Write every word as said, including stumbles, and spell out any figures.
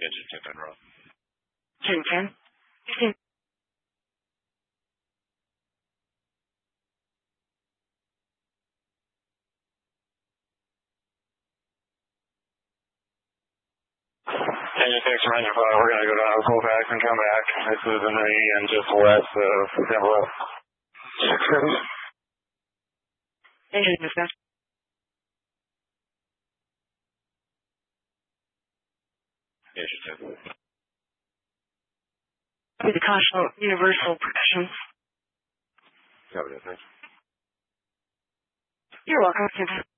Engine ten ten, Rob. Engine ten. Engine. Engine six from engine five, we're going to go down to full pack and come back. This is in the and just west of Temple. Engine dispatch. Engine ten. The Caution Universal Productions. Copy that, thanks. You're welcome.